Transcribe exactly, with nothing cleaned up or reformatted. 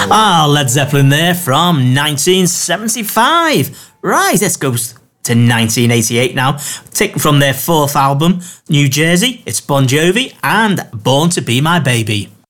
Ah, Led Zeppelin there from nineteen seventy-five. Right, let's go to nineteen eighty-eight now. Taken from their fourth album, New Jersey, it's Bon Jovi and Born to Be My Baby.